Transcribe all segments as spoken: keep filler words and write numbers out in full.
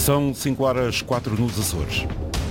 São cinco horas quatro nos Açores.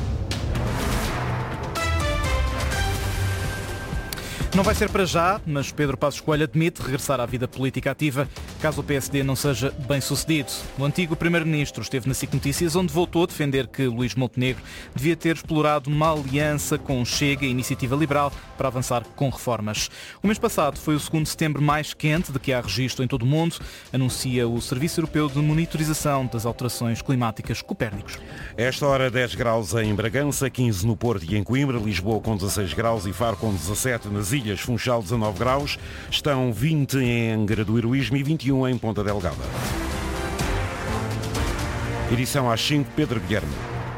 Não vai ser para já, mas Pedro Passos Coelho admite regressar à vida política ativa caso o P S D não seja bem sucedido. O antigo Primeiro-Ministro esteve na S I C Notícias, onde voltou a defender que Luís Montenegro devia ter explorado uma aliança com Chega e Iniciativa Liberal para avançar com reformas. O mês passado foi o segundo de setembro mais quente de que há registro em todo o mundo, anuncia o Serviço Europeu de Monitorização das Alterações Climáticas Copérnicos. Esta hora dez graus em Bragança, quinze no Porto e em Coimbra, Lisboa com dezasseis graus e Faro com dezassete nas ilhas, Funchal dezanove graus, estão vinte em Angra do Heroísmo e vinte e um em Ponta Delgada. Edição às cinco, Pedro Guilherme.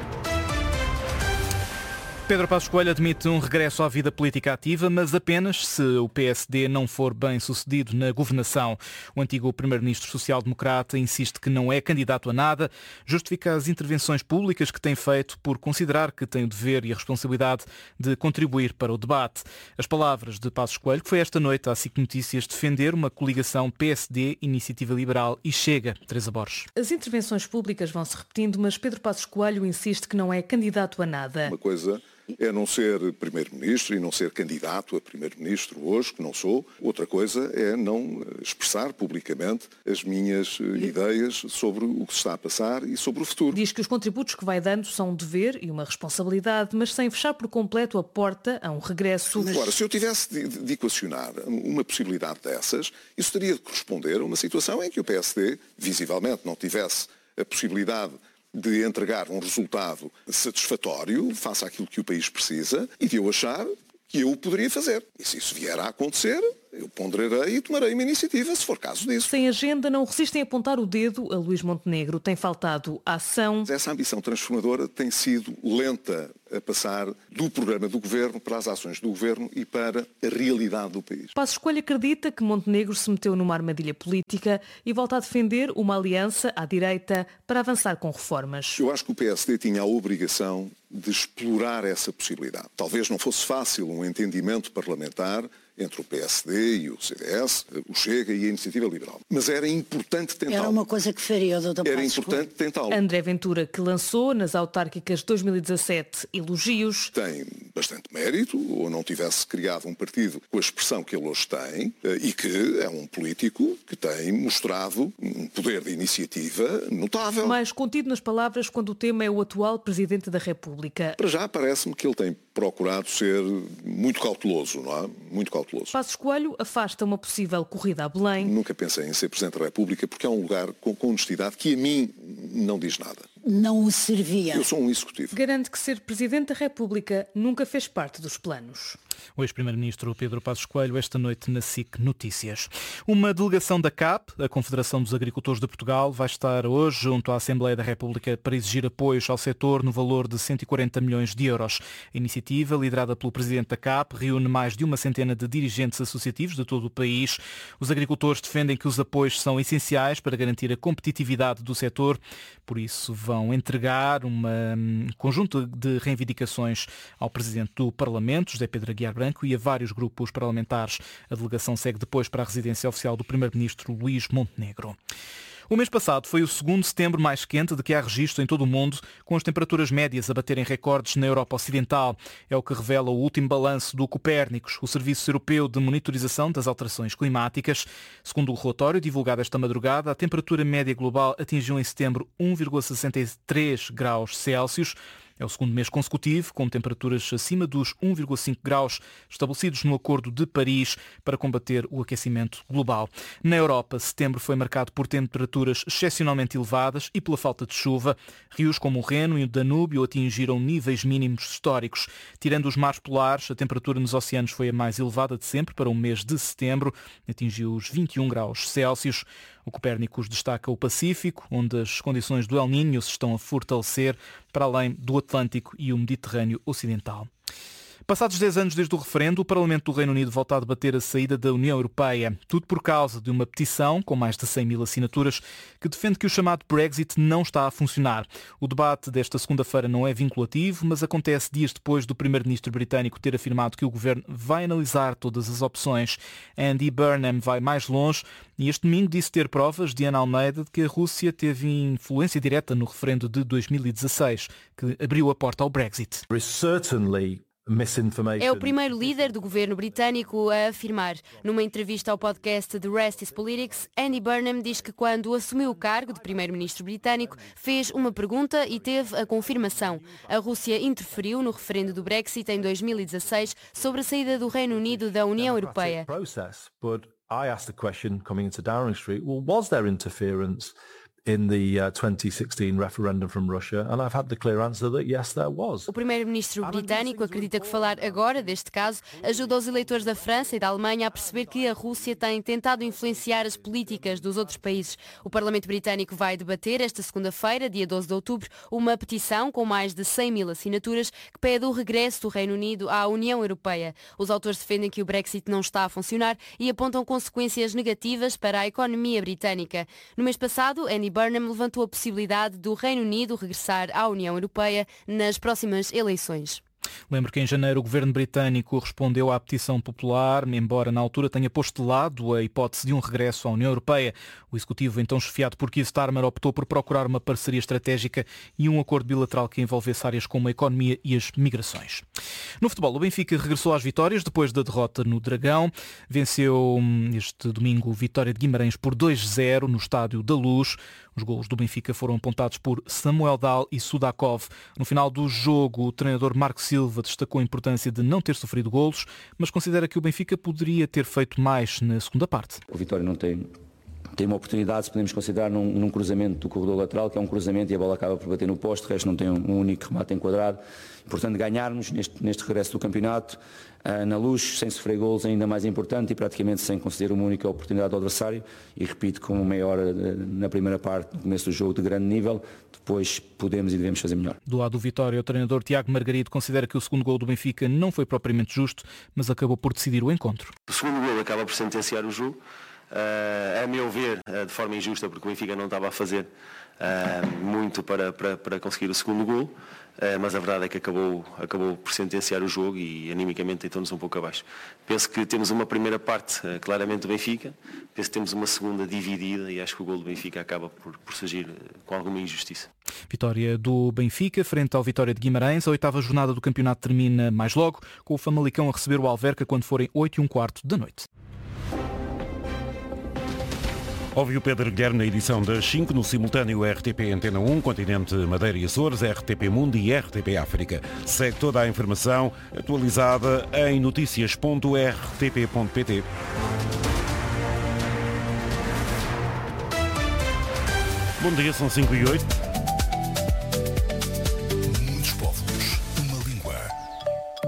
Pedro Passos Coelho admite um regresso à vida política ativa, mas apenas se o P S D não for bem sucedido na governação. O antigo primeiro-ministro social-democrata insiste que não é candidato a nada, justifica as intervenções públicas que tem feito por considerar que tem o dever e a responsabilidade de contribuir para o debate. As palavras de Passos Coelho, que foi esta noite à S I C Notícias defender uma coligação P S D, Iniciativa Liberal e Chega. Teresa Borges. As intervenções públicas vão se repetindo, mas Pedro Passos Coelho insiste que não é candidato a nada. Uma coisa é não ser primeiro-ministro e não ser candidato a primeiro-ministro hoje, que não sou. Outra coisa é não expressar publicamente as minhas ideias sobre o que se está a passar e sobre o futuro. Diz que os contributos que vai dando são um dever e uma responsabilidade, mas sem fechar por completo a porta a um regresso. Agora, se eu tivesse de, de equacionar uma possibilidade dessas, isso teria de corresponder a uma situação em que o P S D, visivelmente, não tivesse a possibilidade de entregar um resultado satisfatório face àquilo que o país precisa e de eu achar que eu o poderia fazer. E se isso vier a acontecer, eu ponderarei e tomarei uma iniciativa, se for caso disso. Sem agenda, não resistem a apontar o dedo a Luís Montenegro. Tem faltado ação. Essa ambição transformadora tem sido lenta a passar do programa do Governo para as ações do Governo e para a realidade do país. Passos Coelho acredita que Montenegro se meteu numa armadilha política e volta a defender uma aliança à direita para avançar com reformas. Eu acho que o P S D tinha a obrigação de explorar essa possibilidade. Talvez não fosse fácil um entendimento parlamentar entre o P S D e o C D S, o Chega e a Iniciativa Liberal. Mas era importante tentá-lo. Era uma coisa que faria o doutor Era Passos importante Coelho. tentá-lo. André Ventura, que lançou nas autárquicas de dois mil e dezassete elogios. Tem bastante mérito, ou não tivesse criado um partido com a expressão que ele hoje tem, e que é um político que tem mostrado um poder de iniciativa notável. Mais contido nas palavras quando o tema é o atual Presidente da República. Para já parece-me que ele tem procurado ser muito cauteloso, não é? Muito cauteloso. Passos Coelho afasta uma possível corrida a Belém. Nunca pensei em ser Presidente da República porque é um lugar com, com honestidade que a mim não diz nada. Não o servia. Eu sou um executivo. Garante que ser Presidente da República nunca fez parte dos planos. O ex-primeiro-ministro Pedro Passos Coelho, esta noite na S I C Notícias. Uma delegação da C A P, a Confederação dos Agricultores de Portugal, vai estar hoje junto à Assembleia da República para exigir apoios ao setor no valor de cento e quarenta milhões de euros. A iniciativa, liderada pelo presidente da C A P, reúne mais de uma centena de dirigentes associativos de todo o país. Os agricultores defendem que os apoios são essenciais para garantir a competitividade do setor, por isso vão entregar um conjunto de reivindicações ao presidente do Parlamento, José Pedro Aguiar Branco, e a vários grupos parlamentares. A delegação segue depois para a residência oficial do primeiro-ministro Luís Montenegro. O mês passado foi o segundo setembro mais quente de que há registro em todo o mundo, com as temperaturas médias a baterem recordes na Europa Ocidental. É o que revela o último balanço do Copérnicos, o Serviço Europeu de Monitorização das Alterações Climáticas. Segundo o relatório divulgado esta madrugada, a temperatura média global atingiu em setembro um vírgula sessenta e três graus Celsius. É o segundo mês consecutivo, com temperaturas acima dos um vírgula cinco graus estabelecidos no Acordo de Paris para combater o aquecimento global. Na Europa, setembro foi marcado por temperaturas excepcionalmente elevadas e pela falta de chuva. Rios como o Reno e o Danúbio atingiram níveis mínimos históricos. Tirando os mares polares, a temperatura nos oceanos foi a mais elevada de sempre para o mês de setembro. Atingiu os vinte e um graus Celsius. O Copérnicos destaca o Pacífico, onde as condições do El Niño se estão a fortalecer, para além do Atlântico e o Mediterrâneo Ocidental. Passados dez anos desde o referendo, o Parlamento do Reino Unido volta a debater a saída da União Europeia. Tudo por causa de uma petição com mais de cem mil assinaturas que defende que o chamado Brexit não está a funcionar. O debate desta segunda-feira não é vinculativo, mas acontece dias depois do primeiro-ministro britânico ter afirmado que o governo vai analisar todas as opções. Andy Burnham vai mais longe e este domingo disse ter provas de Ana Almeida de que a Rússia teve influência direta no referendo de dois mil e dezasseis, que abriu a porta ao Brexit. É o primeiro líder do governo britânico a afirmar. Numa entrevista ao podcast The Rest is Politics, Andy Burnham diz que quando assumiu o cargo de primeiro-ministro britânico, fez uma pergunta e teve a confirmação. A Rússia interferiu no referendo do Brexit em dois mil e dezasseis sobre a saída do Reino Unido da União Europeia. in the uh, twenty sixteen referendum from Russia, and I've had the clear answer that yes, there was. O primeiro-ministro britânico acredita que falar agora deste caso ajuda os eleitores da França e da Alemanha a perceber que a Rússia tem tentado influenciar as políticas dos outros países. O Parlamento britânico vai debater esta segunda-feira, dia doze de outubro, uma petição com mais de cem mil assinaturas que pede o regresso do Reino Unido à União Europeia. Os autores defendem que o Brexit não está a funcionar e apontam consequências negativas para a economia britânica. No mês passado, Andy Burnham levantou a possibilidade do Reino Unido regressar à União Europeia nas próximas eleições. Lembro que em janeiro o governo britânico respondeu à petição popular, embora na altura tenha posto de lado a hipótese de um regresso à União Europeia. O executivo, então chefiado por Keir Starmer, optou por procurar uma parceria estratégica e um acordo bilateral que envolvesse áreas como a economia e as migrações. No futebol, o Benfica regressou às vitórias depois da derrota no Dragão. Venceu este domingo o Vitória de Guimarães por dois a zero no Estádio da Luz. Os golos do Benfica foram apontados por Samuel Dal e Sudakov. No final do jogo, o treinador Marco Silva destacou a importância de não ter sofrido golos, mas considera que o Benfica poderia ter feito mais na segunda parte. O Vitória não tem, tem uma oportunidade, se podemos considerar, num, num cruzamento do corredor lateral, que é um cruzamento e a bola acaba por bater no poste, o resto não tem um, um único remate enquadrado. Portanto, ganharmos neste, neste regresso do campeonato, uh, na Luz, sem sofrer golos, é ainda mais importante e praticamente sem conceder uma única oportunidade ao adversário. E repito, com uma meia hora uh, na primeira parte, no começo do jogo, de grande nível, depois podemos e devemos fazer melhor. Do lado do Vitória, o treinador Tiago Margarido considera que o segundo gol do Benfica não foi propriamente justo, mas acabou por decidir o encontro. O segundo gol acaba por sentenciar o jogo, uh, a meu ver, uh, de forma injusta, porque o Benfica não estava a fazer uh, muito para, para, para conseguir o segundo gol. Uh, mas a verdade é que acabou, acabou por sentenciar o jogo e animicamente deitou-nos um pouco abaixo. Penso que temos uma primeira parte uh, claramente do Benfica, penso que temos uma segunda dividida e acho que o gol do Benfica acaba por, por surgir uh, com alguma injustiça. Vitória do Benfica frente ao Vitória de Guimarães. A oitava jornada do campeonato termina mais logo, com o Famalicão a receber o Alverca quando forem oito e um quarto da noite. Ouviu Pedro Guilherme na edição das cinco, no simultâneo R T P Antena um, Continente Madeira e Açores, R T P Mundo e R T P África. Segue toda a informação atualizada em notícias ponto r t p ponto p t. Bom dia, são cinco e oito.